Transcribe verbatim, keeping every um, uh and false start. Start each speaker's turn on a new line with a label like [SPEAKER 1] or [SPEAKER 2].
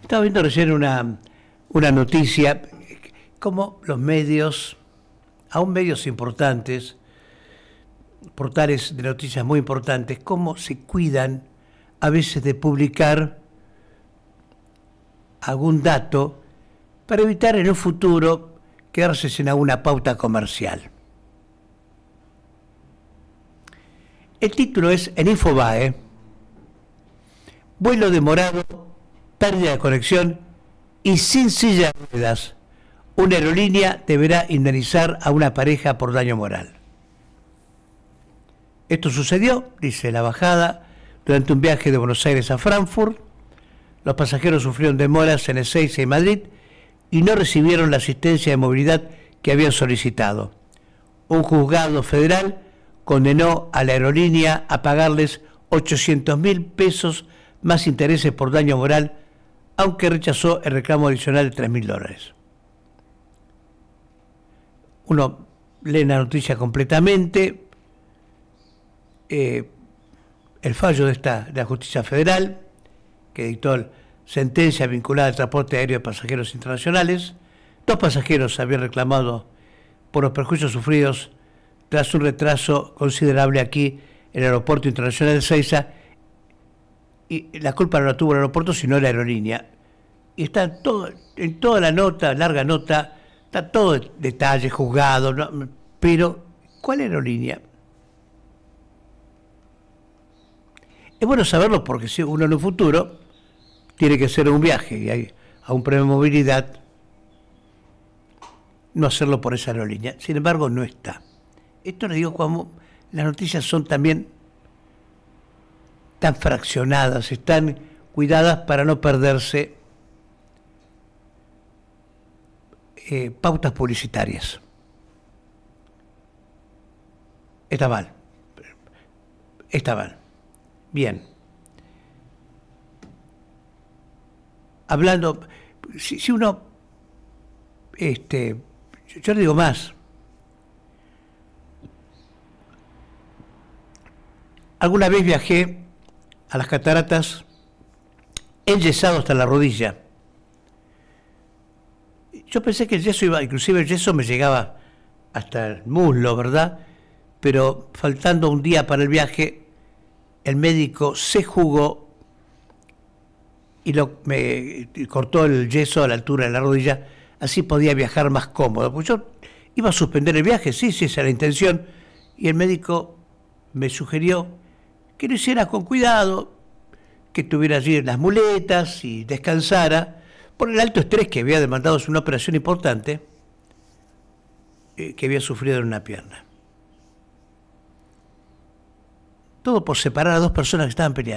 [SPEAKER 1] Estaba viendo recién una, una noticia, como los medios, aún medios importantes, portales de noticias muy importantes, cómo se cuidan a veces de publicar algún dato para evitar en un futuro quedarse sin alguna pauta comercial. El título es en Infobae: vuelo demorado, pérdida de conexión y sin silla de ruedas. Una aerolínea deberá indemnizar a una pareja por daño moral. Esto sucedió, dice la bajada, durante un viaje de Buenos Aires a Frankfurt. Los pasajeros sufrieron demoras en Ezeiza y Madrid y no recibieron la asistencia de movilidad que habían solicitado. Un juzgado federal condenó a la aerolínea a pagarles ochocientos mil pesos más intereses por daño moral, aunque rechazó el reclamo adicional de tres mil dólares. Uno lee la noticia completamente, eh, el fallo de, esta, de la justicia federal, que dictó la sentencia vinculada al transporte aéreo de pasajeros internacionales. Dos pasajeros habían reclamado por los perjuicios sufridos tras un retraso considerable aquí en el Aeropuerto Internacional de Ezeiza, y la culpa no la tuvo el aeropuerto, sino la aerolínea. Y está en, todo, en toda la nota, larga nota, está todo detalle, juzgado, ¿no? Pero ¿cuál aerolínea? Es bueno saberlo porque si uno en un futuro tiene que hacer un viaje y hay a un premio de movilidad, no hacerlo por esa aerolínea. Sin embargo, no está. Esto le digo como las noticias son también tan fraccionadas, están cuidadas para no perderse eh, pautas publicitarias. Está mal. Está mal. Bien. Hablando, si, si uno, este, yo le digo más. Alguna vez viajé a las cataratas enyesado hasta la rodilla. Yo pensé que el yeso iba, inclusive el yeso me llegaba hasta el muslo, ¿verdad? Pero faltando un día para el viaje, el médico se jugó y lo, me cortó el yeso a la altura de la rodilla, así podía viajar más cómodo. Pues yo iba a suspender el viaje, sí, sí, esa era la intención, y el médico me sugirió que lo hiciera con cuidado, que tuviera allí las muletas y descansara, por el alto estrés que había demandado una operación importante eh, que había sufrido en una pierna. Todo por separar a dos personas que estaban peleando.